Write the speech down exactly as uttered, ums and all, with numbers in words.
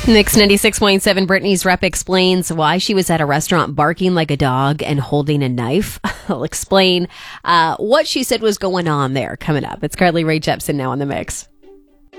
Mix ninety-six point seven, Brittany's rep explains why she was at a restaurant barking like a dog and holding a knife. I'll explain uh, what she said was going on there coming up. It's Carly Rae Jepsen now on the Mix.